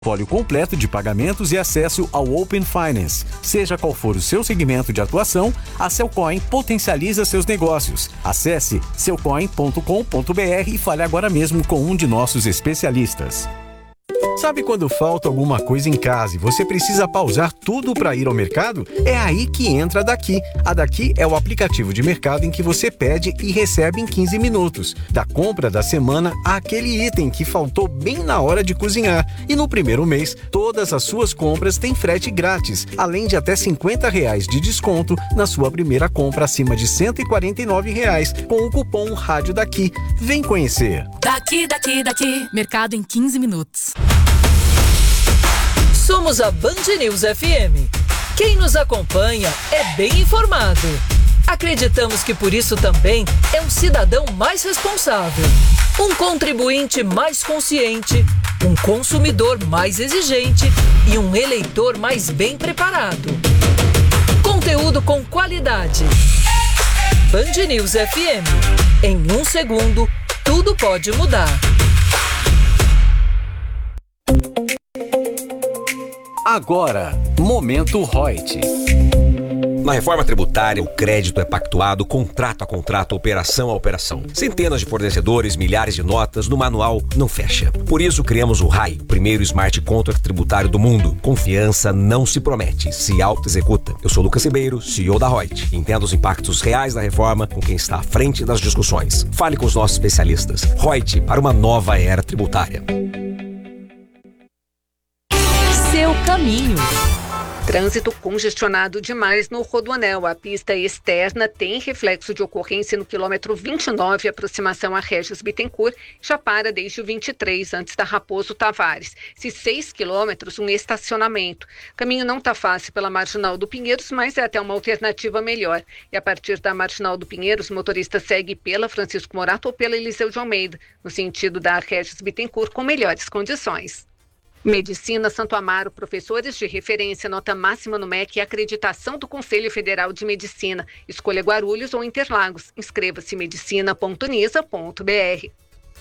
Portfólio completo de pagamentos e acesso ao Open Finance. Seja qual for o seu segmento de atuação, a Cellcoin potencializa seus negócios. Acesse cellcoin.com.br e fale agora mesmo com um de nossos especialistas. Sabe quando falta alguma coisa em casa e você precisa pausar tudo para ir ao mercado? É aí que entra a Daqui. A Daqui é o aplicativo de mercado em que você pede e recebe em 15 minutos. Da compra da semana àquele item que faltou bem na hora de cozinhar. E no primeiro mês, todas as suas compras têm frete grátis, além de até R$50 de desconto na sua primeira compra acima de R$149 com o cupom Rádio Daqui. Vem conhecer. Daqui. Mercado em 15 minutos. Somos a Band News FM. Quem nos acompanha é bem informado. Acreditamos que por isso também é um cidadão mais responsável, um contribuinte mais consciente, um consumidor mais exigente e um eleitor mais bem preparado. Conteúdo com qualidade. Band News FM. Em 1 segundo, tudo pode mudar. Agora, Momento Reut. Na reforma tributária, o crédito é pactuado contrato a contrato, operação a operação. Centenas de fornecedores, milhares de notas, no manual não fecha. Por isso criamos o RAI, o primeiro smart contract tributário do mundo. Confiança não se promete, se auto-executa. Eu sou Lucas Ribeiro, CEO da Reut. Entenda os impactos reais da reforma com quem está à frente das discussões. Fale com os nossos especialistas. Reut, para uma nova era tributária. Seu caminho. Trânsito congestionado demais no Rodoanel. A pista externa tem reflexo de ocorrência no quilômetro 29, aproximação a Regis Bittencourt, já para desde o 23, antes da Raposo Tavares. Se 6 quilômetros, um estacionamento. O caminho não está fácil pela Marginal do Pinheiros, mas é até uma alternativa melhor. E a partir da Marginal do Pinheiros, o motorista segue pela Francisco Morato ou pela Eliseu de Almeida, no sentido da Regis Bittencourt, com melhores condições. Medicina Santo Amaro, professores de referência, nota máxima no MEC e acreditação do Conselho Federal de Medicina. Escolha Guarulhos ou Interlagos. Inscreva-se medicina.unisa.br.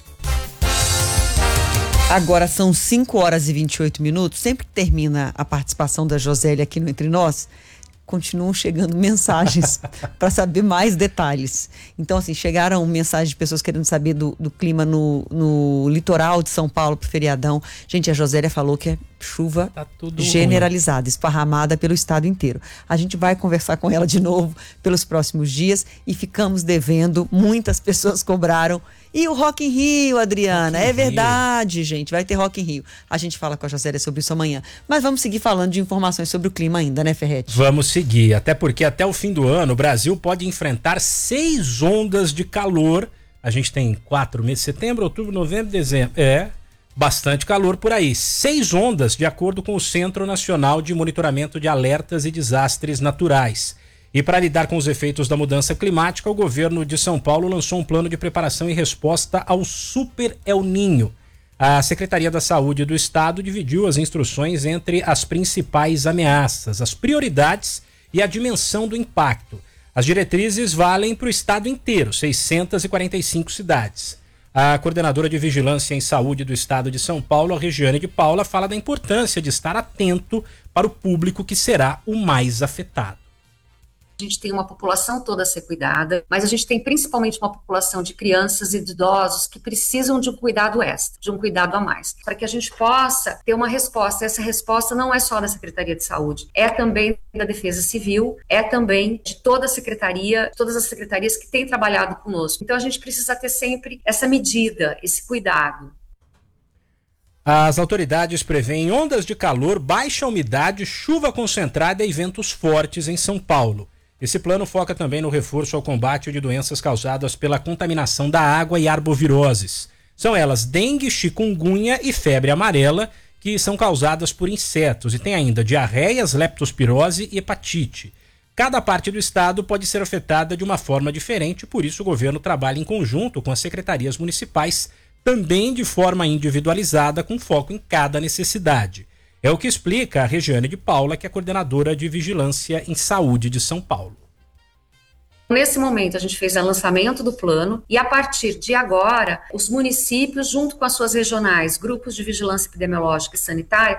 Agora são 5h28. Sempre que termina a participação da Josélia aqui no Entre Nós, continuam chegando mensagens para saber mais detalhes. Então, assim, chegaram mensagens de pessoas querendo saber do clima no litoral de São Paulo pro feriadão. Gente, a Josélia falou que é chuva generalizada, esparramada pelo estado inteiro. A gente vai conversar com ela de novo pelos próximos dias e ficamos devendo. Muitas pessoas cobraram. E o Rock in Rio, Adriana? É verdade, gente. Vai ter Rock in Rio. A gente fala com a Josélia sobre isso amanhã. Mas vamos seguir falando de informações sobre o clima ainda, né, Ferretti? Vamos seguir. Até porque até o fim do ano o Brasil pode enfrentar 6 ondas de calor. A gente tem 4 meses: setembro, outubro, novembro, dezembro. Bastante calor por aí. 6 ondas, de acordo com o Centro Nacional de Monitoramento de Alertas e Desastres Naturais. E para lidar com os efeitos da mudança climática, o governo de São Paulo lançou um plano de preparação e resposta ao Super El Niño. A Secretaria da Saúde do Estado dividiu as instruções entre as principais ameaças, as prioridades e a dimensão do impacto. As diretrizes valem para o estado inteiro, 645 cidades. A coordenadora de Vigilância em Saúde do Estado de São Paulo, a Regiane de Paula, fala da importância de estar atento para o público que será o mais afetado. A gente tem uma população toda a ser cuidada, mas a gente tem principalmente uma população de crianças e de idosos que precisam de um cuidado extra, de um cuidado a mais, para que a gente possa ter uma resposta. Essa resposta não é só da Secretaria de Saúde, é também da Defesa Civil, é também de toda a secretaria, todas as secretarias que têm trabalhado conosco. Então a gente precisa ter sempre essa medida, esse cuidado. As autoridades prevêem ondas de calor, baixa umidade, chuva concentrada e ventos fortes em São Paulo. Esse plano foca também no reforço ao combate de doenças causadas pela contaminação da água e arboviroses. São elas dengue, chikungunya e febre amarela, que são causadas por insetos, e tem ainda diarreias, leptospirose e hepatite. Cada parte do estado pode ser afetada de uma forma diferente, por isso o governo trabalha em conjunto com as secretarias municipais, também de forma individualizada, com foco em cada necessidade. É o que explica a Regiane de Paula, que é coordenadora de Vigilância em Saúde de São Paulo. Nesse momento, a gente fez o lançamento do plano e, a partir de agora, os municípios, junto com as suas regionais, grupos de vigilância epidemiológica e sanitária,